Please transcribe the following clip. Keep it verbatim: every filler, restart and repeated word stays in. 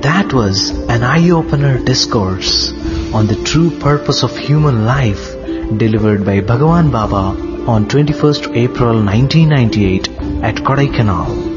That was an eye-opener discourse on the true purpose of human life, delivered by Bhagavan Baba on twenty-first April nineteen ninety-eight at Kodaikanal.